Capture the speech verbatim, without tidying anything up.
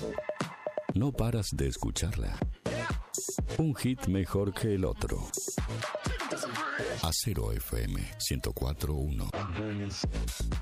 No paras de escucharla. Un hit mejor que el otro. Acero F M ciento cuatro punto uno.